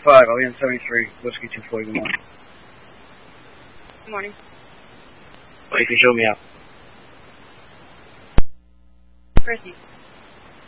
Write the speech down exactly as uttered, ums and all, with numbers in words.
five, I'll be on seventy-three, Whiskey two forty, good morning. Good morning. Well, you can show me out. Chrissy.